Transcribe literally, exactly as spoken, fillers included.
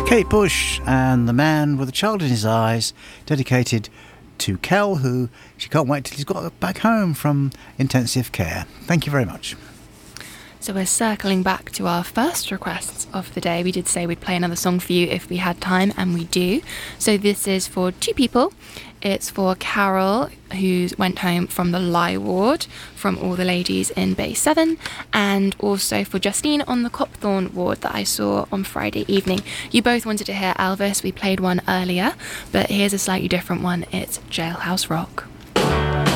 Kate Bush and The Man with a Child in His Eyes, dedicated to Kel, who she can't wait till he's got back home from intensive care. Thank you very much. So we're circling back to our first requests of the day. We did say we'd play another song for you if we had time, and we do. So this is for two people. It's for Carol, who went home from the Lie ward from All the Ladies in Bay seven, and also for Justine on the Copthorne ward that I saw on Friday evening. You both wanted to hear Elvis. We played one earlier, but here's a slightly different one. It's Jailhouse Rock.